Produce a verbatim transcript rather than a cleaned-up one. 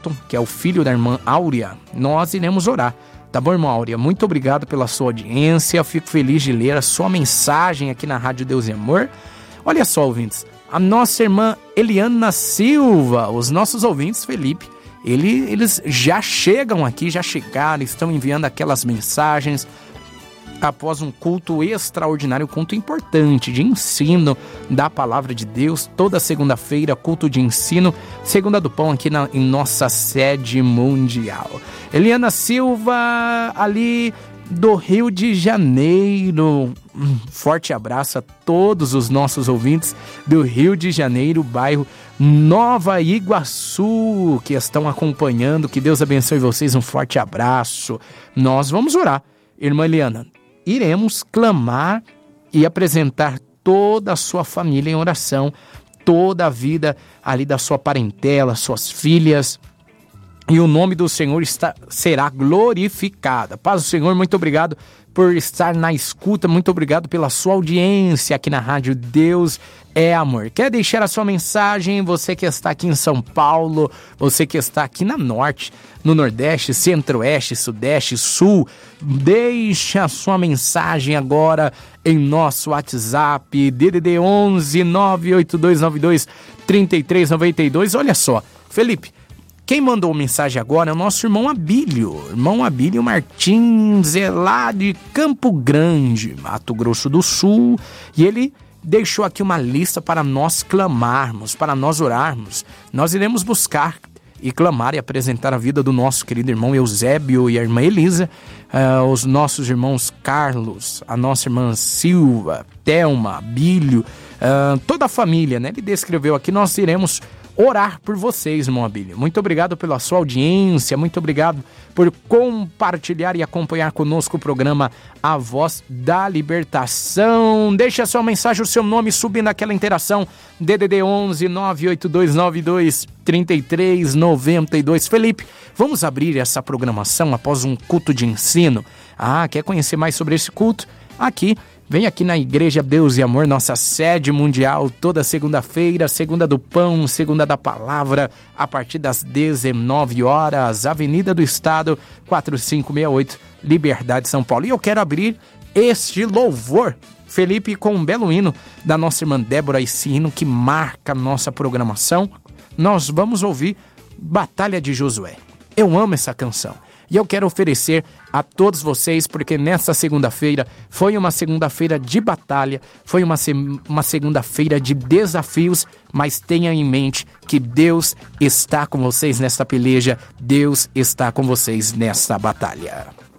Elton, que é o filho da irmã Áurea, nós iremos orar. Tá bom, irmã Áurea? Muito obrigado pela sua audiência. Fico feliz de ler a sua mensagem aqui na Rádio Deus e Amor. Olha só, ouvintes, a nossa irmã Eliana Silva, os nossos ouvintes, Felipe, ele, eles já chegam aqui, já chegaram, estão enviando aquelas mensagens após um culto extraordinário, culto importante de ensino da Palavra de Deus, toda segunda-feira, culto de ensino, Segunda do Pão aqui na, em nossa sede mundial. Eliana Silva, ali do Rio de Janeiro, um forte abraço a todos os nossos ouvintes do Rio de Janeiro, bairro Nova Iguaçu, que estão acompanhando, que Deus abençoe vocês, um forte abraço. Nós vamos orar, irmã Eliana. Iremos clamar e apresentar toda a sua família em oração, toda a vida ali da sua parentela, suas filhas, e o nome do Senhor está, será glorificado. Paz do Senhor, muito obrigado por estar na escuta, muito obrigado pela sua audiência aqui na Rádio Deus é Amor. Quer deixar a sua mensagem? Você que está aqui em São Paulo, você que está aqui na Norte, no Nordeste, Centro-Oeste, Sudeste, Sul, deixe a sua mensagem agora em nosso WhatsApp, D D D onze nove oito dois nove dois três três nove dois. Olha só, Felipe, quem mandou mensagem agora é o nosso irmão Abílio, irmão Abílio Martins, é lá de Campo Grande, Mato Grosso do Sul, e ele deixou aqui uma lista para nós clamarmos, para nós orarmos. Nós iremos buscar e clamar e apresentar a vida do nosso querido irmão Eusébio e a irmã Elisa, uh, os nossos irmãos Carlos, a nossa irmã Silva, Thelma, Abílio, uh, toda a família, né? Ele descreveu aqui, nós iremos orar por vocês, irmão Abílio. Muito obrigado pela sua audiência, muito obrigado por compartilhar e acompanhar conosco o programa A Voz da Libertação. Deixe a sua mensagem, o seu nome subindo naquela interação, D D D onze nove oito dois nove dois três três nove dois. Felipe, vamos abrir essa programação após um culto de ensino. Ah, quer conhecer mais sobre esse culto? Aqui, vem aqui na Igreja Deus e Amor, nossa sede mundial, toda segunda-feira, segunda do pão, segunda da palavra, a partir das dezenove horas, Avenida do Estado, quatro cinco seis oito, Liberdade, São Paulo. E eu quero abrir este louvor, Felipe, com um belo hino da nossa irmã Débora, esse hino que marca a nossa programação. Nós vamos ouvir Batalha de Josué. Eu amo essa canção. E eu quero oferecer a todos vocês, porque nessa segunda-feira foi uma segunda-feira de batalha, foi uma, se- uma segunda-feira de desafios, mas tenha em mente que Deus está com vocês nessa peleja, Deus está com vocês nessa batalha.